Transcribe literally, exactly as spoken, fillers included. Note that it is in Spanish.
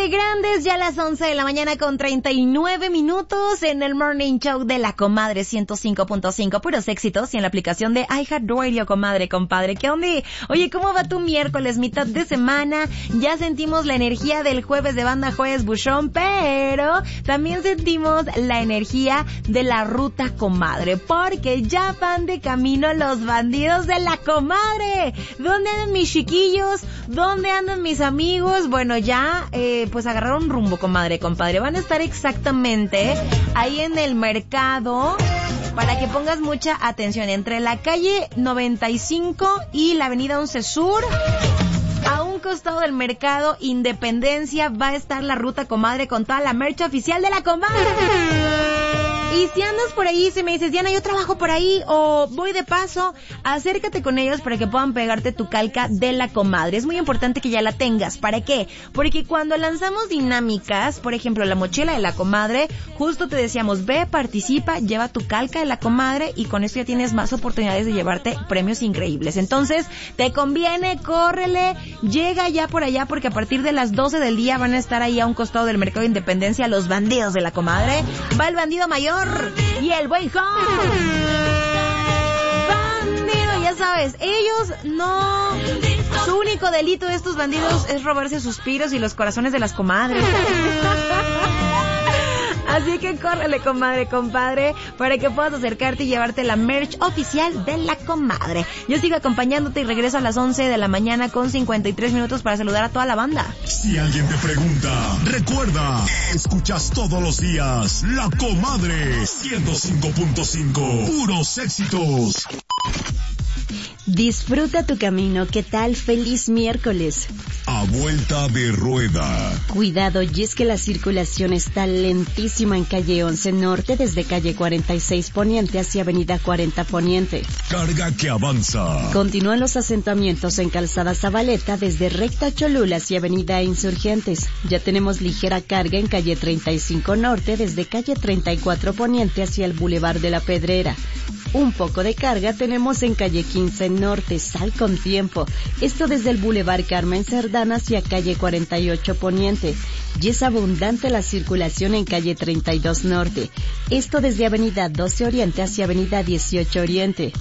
de grandes, ya a las once de la mañana con treinta y nueve minutos en el Morning Show de La Comadre ciento cinco punto cinco, puros éxitos, y en la aplicación de iHeartRadio, comadre, compadre. ¿Qué onda? Oye, ¿cómo va tu miércoles, mitad de semana? Ya sentimos la energía del jueves de Banda Jueves Buchón, pero también sentimos la energía de la ruta comadre, porque ya van de camino los bandidos de La Comadre. ¿Dónde andan mis chiquillos? ¿Dónde andan mis amigos? Bueno, ya eh, pues agarraron rumbo, comadre, compadre. Van a estar exactamente ahí en el mercado, para que pongas mucha atención, entre la calle noventa y cinco y la avenida once Sur. A un costado del mercado Independencia va a estar la ruta comadre con toda la merch oficial de La Comadre. Y si andas por ahí, si me dices, Diana, yo trabajo por ahí o voy de paso, acércate con ellos para que puedan pegarte tu calca de La Comadre. Es muy importante que ya la tengas. ¿Para qué? Porque cuando lanzamos dinámicas, por ejemplo, la mochila de La Comadre, justo te decíamos, ve, participa, lleva tu calca de La Comadre y con esto ya tienes más oportunidades de llevarte premios increíbles. Entonces, te conviene, córrele, llega ya por allá, porque a partir de las doce del día van a estar ahí a un costado del mercado de Independencia los bandidos de La Comadre. Va el bandido mayor y el buen Home. Bandido, ya sabes, ellos no... Su único delito de estos bandidos es robarse suspiros y los corazones de las comadres. Así que córrele, comadre, compadre, para que puedas acercarte y llevarte la merch oficial de La Comadre. Yo sigo acompañándote y regreso a las once de la mañana con cincuenta y tres minutos para saludar a toda la banda. Si alguien te pregunta, recuerda, escuchas todos los días La Comadre ciento cinco punto cinco, puros éxitos. Disfruta tu camino. ¿Qué tal? Feliz miércoles. A vuelta de rueda. Cuidado, y es que la circulación está lentísima en calle once Norte desde calle cuarenta y seis Poniente hacia avenida cuarenta Poniente. Carga que avanza. Continúan los asentamientos en Calzada Zabaleta desde recta Cholula hacia avenida Insurgentes. Ya tenemos ligera carga en calle treinta y cinco Norte desde calle treinta y cuatro Poniente hacia el Boulevard de la Pedrera. Un poco de carga tenemos en calle quince Norte, sal con tiempo. Esto desde el Boulevard Carmen Cerdán hacia calle cuarenta y ocho Poniente. Y es abundante la circulación en calle treinta y dos Norte. Esto desde avenida doce Oriente hacia avenida dieciocho Oriente.